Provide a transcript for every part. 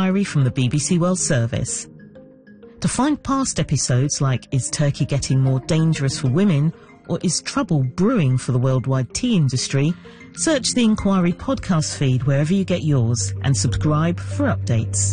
Inquiry from the BBC World Service. To find past episodes like Is Turkey Getting More Dangerous for Women or Is Trouble Brewing for the Worldwide Tea Industry, search the Inquiry podcast feed wherever you get yours and subscribe for updates.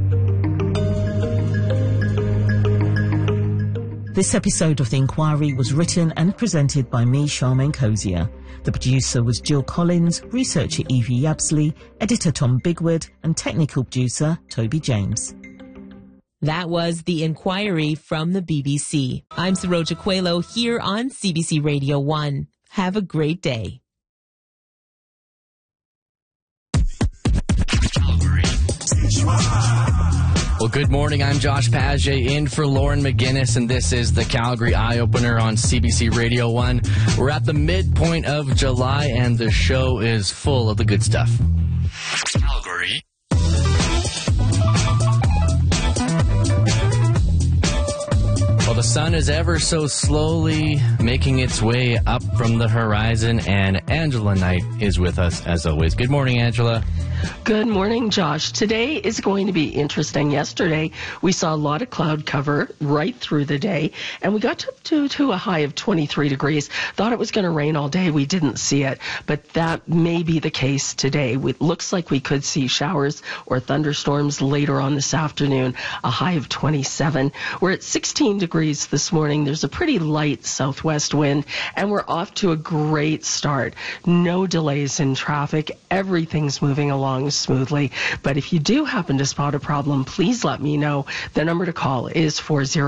This episode of The Inquiry was written and presented by me, Charmaine Cozier. The producer was Jill Collins, researcher Evie Yabsley, editor Tom Bigwood, and technical producer Toby James. That was The Inquiry from the BBC. I'm Saroja Coelho here on CBC Radio 1. Have a great day. Well, good morning. I'm Josh Paget in for Lauren McGinnis, and this is the Calgary Eye Opener on CBC Radio 1. We're at the midpoint of July, and the show is full of the good stuff. Calgary. Well, the sun is ever so slowly making its way up from the horizon, and Angela Knight is with us as always. Good morning, Angela. Good morning, Josh. Today is going to be interesting. Yesterday, we saw a lot of cloud cover right through the day, and we got to a high of 23 degrees. Thought it was going to rain all day. We didn't see it, but that may be the case today. It looks like we could see showers or thunderstorms later on this afternoon, a high of 27. We're at 16 degrees this morning. There's a pretty light southwest wind, and we're off to a great start. No delays in traffic. Everything's moving along smoothly. But if you do happen to spot a problem, please let me know. The number to call is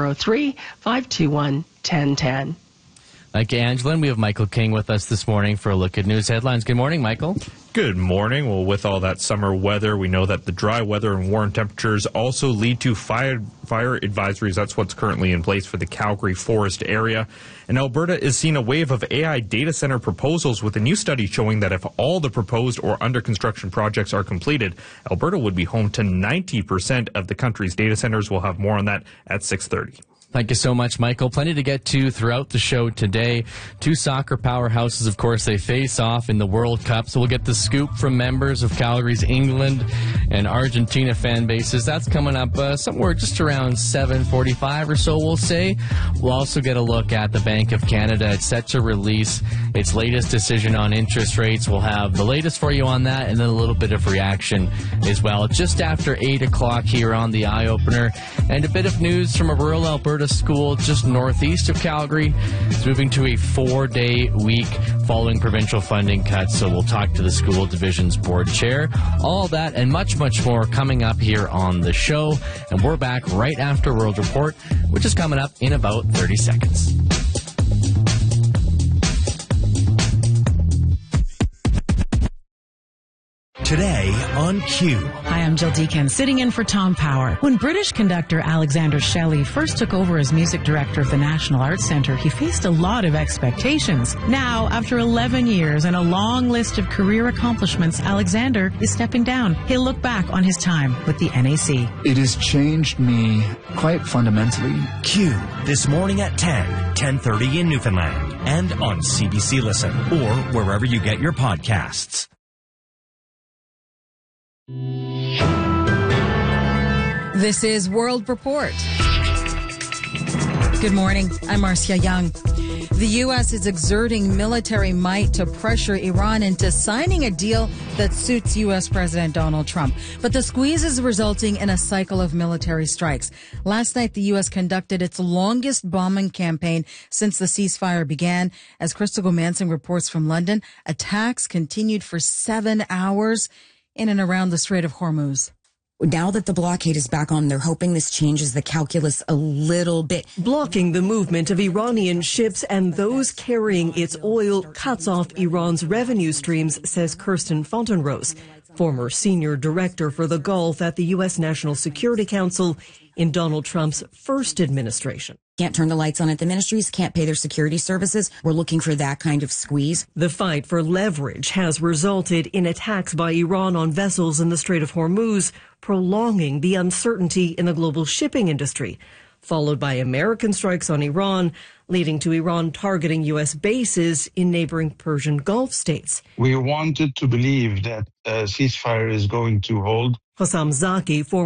403-521-1010. Thank you, Angela. And we have Michael King with us this morning for a look at news headlines. Good morning, Michael. Good morning. Well, with all that summer weather, we know that the dry weather and warm temperatures also lead to fire advisories. That's what's currently in place for the Calgary Forest area. And Alberta is seeing a wave of AI data center proposals, with a new study showing that if all the proposed or under construction projects are completed, Alberta would be home to 90% of the country's data centers. We'll have more on that at 6:30. Thank you so much, Michael. Plenty to get to throughout the show today. Two soccer powerhouses, of course, they face off in the World Cup. So we'll get the scoop from members of Calgary's England and Argentina fan bases. That's coming up somewhere just around 7:45 or so, we'll say. We'll also get a look at the Bank of Canada. It's set to release its latest decision on interest rates. We'll have the latest for you on that, and then a little bit of reaction as well. Just after 8 o'clock here on the Eye Opener, and a bit of news from a rural Alberta school just northeast of Calgary. It's moving to a 4-day week following provincial funding cuts, so we'll talk to the school division's board chair. All that and much, much more coming up here on the show, and we're back right after World Report, which is coming up in about 30 seconds. Today on Q. Hi, I'm Jill Deacon, sitting in for Tom Power. When British conductor Alexander Shelley first took over as music director of the National Arts Centre, he faced a lot of expectations. Now, after 11 years and a long list of career accomplishments, Alexander is stepping down. He'll look back on his time with the NAC. It has changed me quite fundamentally. Q, this morning at 10:30 in Newfoundland, and on CBC Listen, or wherever you get your podcasts. This is World Report. Good morning. I'm Marcia Young. The U.S. is exerting military might to pressure Iran into signing a deal that suits U.S. President Donald Trump. But the squeeze is resulting in a cycle of military strikes. Last night, the U.S. conducted its longest bombing campaign since the ceasefire began. As Crystal Gomansing reports from London, attacks continued for 7 hours in and around the Strait of Hormuz. Now that the blockade is back on, they're hoping this changes the calculus a little bit. Blocking the movement of Iranian ships and those carrying its oil cuts off Iran's revenue streams, says Kirsten Fontenrose, former senior director for the Gulf at the U.S. National Security Council in Donald Trump's first administration. Can't turn the lights on at the ministries, can't pay their security services. We're looking for that kind of squeeze. The fight for leverage has resulted in attacks by Iran on vessels in the Strait of Hormuz, prolonging the uncertainty in the global shipping industry, followed by American strikes on Iran, leading to Iran targeting U.S. bases in neighboring Persian Gulf states. We wanted to believe that a ceasefire is going to hold. Hossam Zaki, former